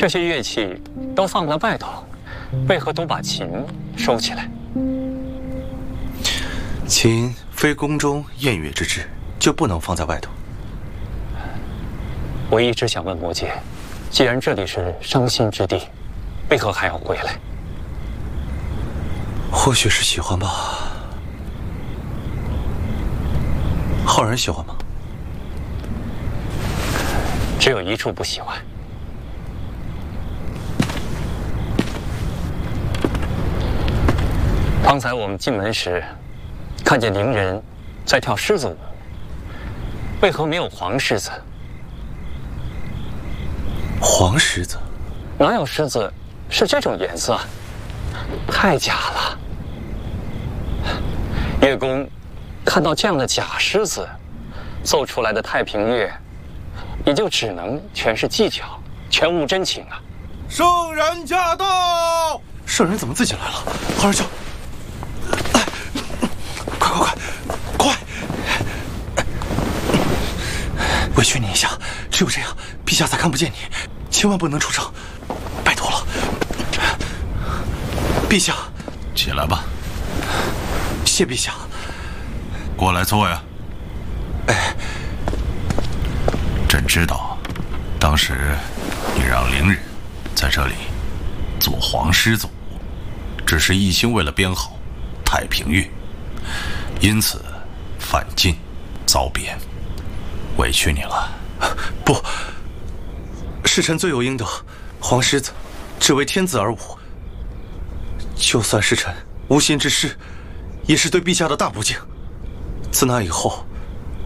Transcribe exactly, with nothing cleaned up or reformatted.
这些乐器都放在外头，为何都把琴收起来？ 琴非宫中宴乐之制，就不能放在外头。 我一直想问魔姐，既然这里是伤心之地，为何还要回来？ 或许是喜欢吧。浩然喜欢吗？ 只有一处不喜欢。刚才我们进门时，看见伶人在跳狮子舞，为何没有黄狮子？ 黄狮子？ 哪有狮子是这种颜色？太假了！乐工看到这样的假狮子，奏出来的太平乐，也就只能全是技巧，全无真情啊！ 圣人驾到！ 圣人怎么自己来了？浩然兄，哎，快快快快！委屈你一下，只有这样，陛下才看不见你，千万不能出声，拜托了。陛下， 起来吧。 谢陛下。 过来坐呀。 哎， 朕知道，当时你让伶人在这里做黄狮子舞，只是一心为了编好太平乐，因此犯禁遭贬，委屈你了。 不，是臣罪有应得。黄狮子只为天子而舞，就算是臣无心之失，也是对陛下的大不敬。自那以后，